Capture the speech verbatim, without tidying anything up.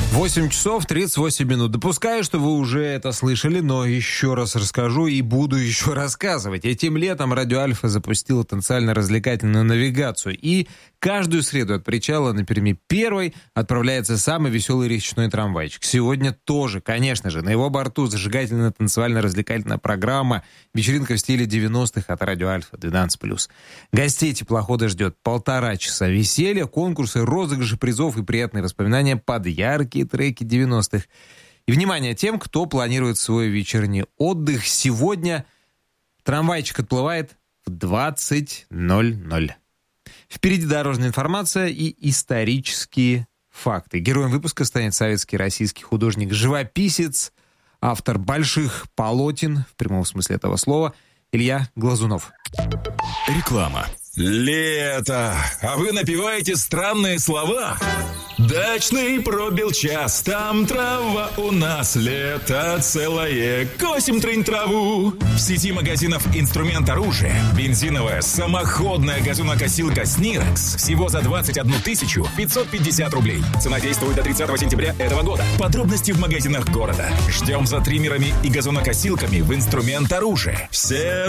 восемь часов тридцать восемь минут. Допускаю, что вы уже это слышали, но еще раз расскажу и буду еще рассказывать. Этим летом Радио Альфа запустила танцевально-развлекательную навигацию. И каждую среду от причала на Перми первой отправляется самый веселый речной трамвайчик. Сегодня тоже, конечно же, на его борту зажигательная танцевально-развлекательная программа «Вечеринка в стиле девяностых» от Радио Альфа двенадцать плюс. Гостей теплохода ждет полтора часа веселья, конкурсы, розыгрыши призов и приятные воспоминания под яркие треки девяностых. И, внимание, тем, кто планирует свой вечерний отдых. Сегодня трамвайчик отплывает в двадцать ноль ноль. Впереди дорожная информация и исторические факты. Героем выпуска станет советский российский художник-живописец, автор больших полотен, в прямом смысле этого слова, Илья Глазунов. Реклама. Лето, а вы напеваете странные слова? Дачный пробил час, там трава у нас, лето целое, косим трынь траву. В сети магазинов «Инструмент оружия» бензиновая самоходная газонокосилка «Снирекс» всего за двадцать одну тысячу пятьсот пятьдесят рублей. Цена действует до тридцатого сентября этого года. Подробности в магазинах города. Ждем за триммерами и газонокосилками в «Инструмент оружия». Все